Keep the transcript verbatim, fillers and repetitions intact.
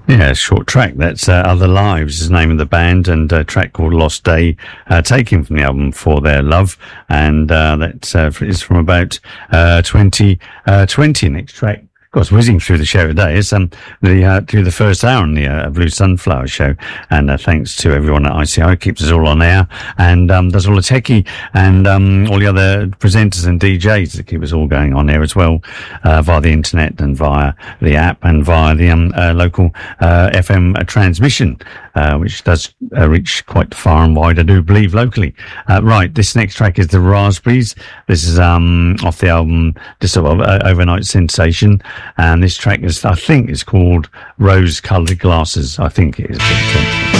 Yeah, short track. That's uh, Other Lives is the name of the band, and a track called Lost Day, uh, taken from the album For Their Love, and uh, that uh, is from about uh, twenty twenty. Next track, of course, whizzing through the show today is um, the uh, through the first hour on the uh, Blue Sunflower Show, and uh, thanks to everyone at I C I, keeps us all on air, and um, does all the techie and um, all the other presenters and D Js that keep us all going on air as well, uh, via the internet and via the app and via the um, uh, local uh, F M transmission, uh, which does uh, reach quite far and wide, I do believe, locally. Uh, right, this next track is The Raspberries. This is um, off the album, just sort of uh, Overnight Sensation, and this track is, I think, is called Rose Coloured Glasses. I think it is.